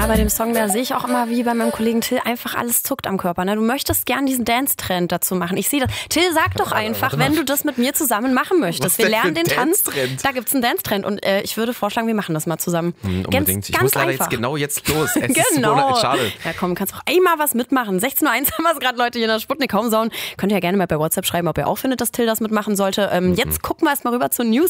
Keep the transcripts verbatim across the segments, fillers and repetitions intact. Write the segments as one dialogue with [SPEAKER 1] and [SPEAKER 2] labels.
[SPEAKER 1] Ja, bei dem Song, da sehe ich auch immer, wie bei meinem Kollegen Till, einfach alles zuckt am Körper. Ne? Du möchtest gern diesen Dance-Trend dazu machen. Ich sehe das. Till, sag doch einfach, wenn du das mit mir zusammen machen möchtest. Wir lernen den Tanz. Da gibt es einen Dance-Trend und äh, ich würde vorschlagen, wir machen das mal zusammen.
[SPEAKER 2] Hm, unbedingt.
[SPEAKER 1] Ganz,
[SPEAKER 2] ich muss leider
[SPEAKER 1] einfach.
[SPEAKER 2] jetzt genau jetzt los. Es
[SPEAKER 1] genau.
[SPEAKER 2] ist so schade.
[SPEAKER 1] Ja komm, kannst auch einmal was mitmachen. sechzehn Uhr eins haben wir es gerade, Leute, hier in der Sputnik-Homezone. Könnt ihr ja gerne mal bei WhatsApp schreiben, ob ihr auch findet, dass Till das mitmachen sollte. Ähm, mhm. Jetzt gucken wir erst mal rüber zur News.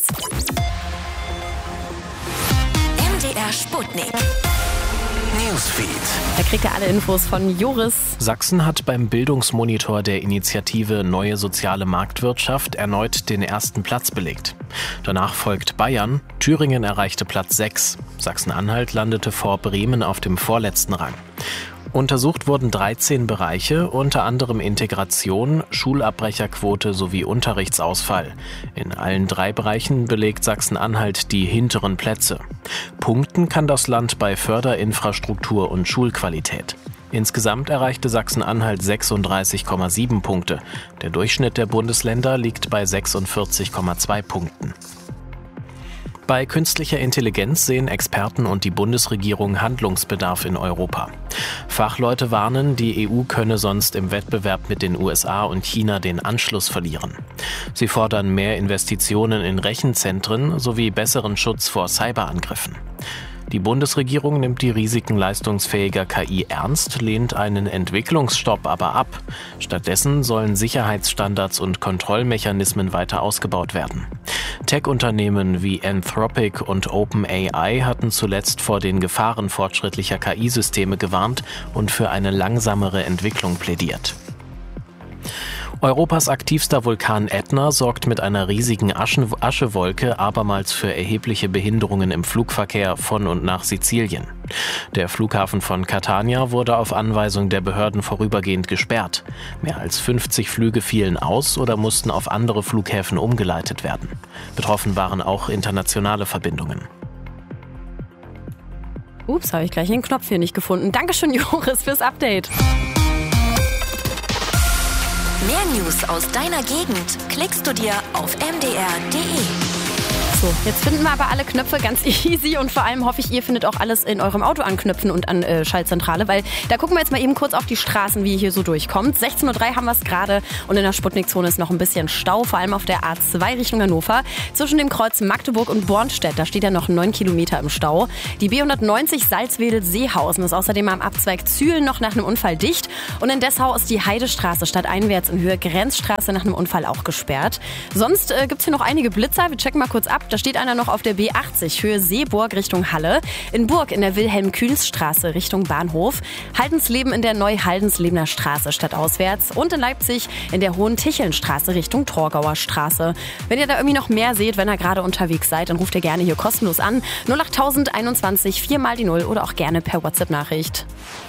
[SPEAKER 3] M D R Sputnik. Newsfeed.
[SPEAKER 1] Da kriegt ihr alle Infos von Joris.
[SPEAKER 4] Sachsen hat beim Bildungsmonitor der Initiative Neue Soziale Marktwirtschaft erneut den ersten Platz belegt. Danach folgt Bayern, Thüringen erreichte Platz sechs. Sachsen-Anhalt landete vor Bremen auf dem vorletzten Rang. Untersucht wurden dreizehn Bereiche, unter anderem Integration, Schulabbrecherquote sowie Unterrichtsausfall. In allen drei Bereichen belegt Sachsen-Anhalt die hinteren Plätze. Punkten kann das Land bei Förderinfrastruktur und Schulqualität. Insgesamt erreichte Sachsen-Anhalt sechsunddreißig Komma sieben Punkte. Der Durchschnitt der Bundesländer liegt bei sechsundvierzig Komma zwei Punkten. Bei künstlicher Intelligenz sehen Experten und die Bundesregierung Handlungsbedarf in Europa. Fachleute warnen, die E U könne sonst im Wettbewerb mit den U S A und China den Anschluss verlieren. Sie fordern mehr Investitionen in Rechenzentren sowie besseren Schutz vor Cyberangriffen. Die Bundesregierung nimmt die Risiken leistungsfähiger K I ernst, lehnt einen Entwicklungsstopp aber ab. Stattdessen sollen Sicherheitsstandards und Kontrollmechanismen weiter ausgebaut werden. Tech-Unternehmen wie Anthropic und OpenAI hatten zuletzt vor den Gefahren fortschrittlicher K I-Systeme gewarnt und für eine langsamere Entwicklung plädiert. Europas aktivster Vulkan Ätna sorgt mit einer riesigen Aschen- Aschewolke abermals für erhebliche Behinderungen im Flugverkehr von und nach Sizilien. Der Flughafen von Catania wurde auf Anweisung der Behörden vorübergehend gesperrt. Mehr als fünfzig Flüge fielen aus oder mussten auf andere Flughäfen umgeleitet werden. Betroffen waren auch internationale Verbindungen.
[SPEAKER 1] Ups, habe ich gleich den Knopf hier nicht gefunden. Dankeschön, Joris, fürs Update.
[SPEAKER 3] Mehr News aus deiner Gegend klickst du dir auf m d r punkt d e.
[SPEAKER 1] So, jetzt finden wir aber alle Knöpfe ganz easy und vor allem hoffe ich, ihr findet auch alles in eurem Auto an Knöpfen und an äh, Schaltzentrale, weil da gucken wir jetzt mal eben kurz auf die Straßen, wie ihr hier so durchkommt. sechzehn Uhr drei haben wir es gerade und in der Sputnik-Zone ist noch ein bisschen Stau, vor allem auf der A zwei Richtung Hannover. Zwischen dem Kreuz Magdeburg und Bornstedt, da steht ja noch neun Kilometer im Stau. Die B hundertneunzig Salzwedel-Seehausen ist außerdem am Abzweig Zühlen noch nach einem Unfall dicht und in Dessau ist die Heidestraße stadteinwärts in Höhe Grenzstraße nach einem Unfall auch gesperrt. Sonst äh, gibt es hier noch einige Blitzer, wir checken mal kurz ab. Da steht einer noch auf der B achtzig, Höhe Seeburg Richtung Halle. In Burg in der Wilhelm-Kühls-Straße Richtung Bahnhof. Haldensleben in der Neu-Haldenslebener Straße stadtauswärts. Und in Leipzig in der Hohen-Ticheln-Straße Richtung Torgauer Straße. Wenn ihr da irgendwie noch mehr seht, wenn ihr gerade unterwegs seid, dann ruft ihr gerne hier kostenlos an. null acht einundzwanzig, vier mal die null oder auch gerne per WhatsApp-Nachricht.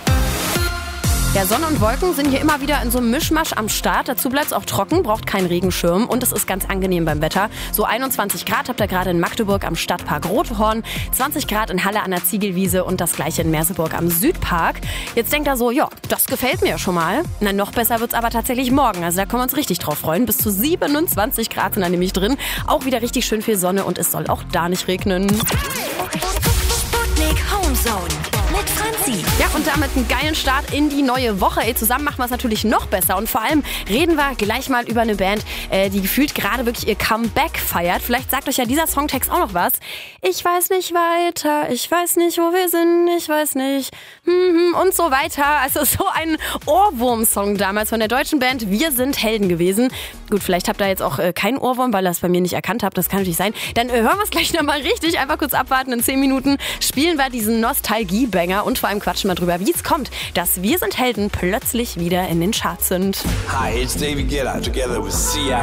[SPEAKER 1] Ja, Sonne und Wolken sind hier immer wieder in so einem Mischmasch am Start. Dazu bleibt es auch trocken, braucht keinen Regenschirm und es ist ganz angenehm beim Wetter. So einundzwanzig Grad habt ihr gerade in Magdeburg am Stadtpark Rothorn, zwanzig Grad in Halle an der Ziegelwiese und das gleiche in Merseburg am Südpark. Jetzt denkt ihr so, ja, das gefällt mir schon mal. Na, noch besser wird's aber tatsächlich morgen. Also da können wir uns richtig drauf freuen. Bis zu siebenundzwanzig Grad sind da nämlich drin. Auch wieder richtig schön viel Sonne und es soll auch da nicht regnen.
[SPEAKER 3] Sputnik Homezone mit Franzi.
[SPEAKER 1] Ja, und damit einen geilen Start in die neue Woche. Ey, zusammen machen wir es natürlich noch besser. Und vor allem reden wir gleich mal über eine Band, äh, die gefühlt gerade wirklich ihr Comeback feiert. Vielleicht sagt euch ja dieser Songtext auch noch was. Ich weiß nicht weiter, ich weiß nicht, wo wir sind, ich weiß nicht. Hm, und so weiter. Also so ein Ohrwurm-Song damals von der deutschen Band Wir sind Helden gewesen. Gut, vielleicht habt ihr jetzt auch äh, keinen Ohrwurm, weil ihr es bei mir nicht erkannt habt. Das kann natürlich sein. Dann äh, hören wir es gleich nochmal richtig. Einfach kurz abwarten. In zehn Minuten spielen wir diesen Nostalgie-Banger und vor allem quatschen wir drüber, wie es kommt, dass Wir sind Helden plötzlich wieder in den Charts sind.
[SPEAKER 5] Hi, it's David Guetta together with C I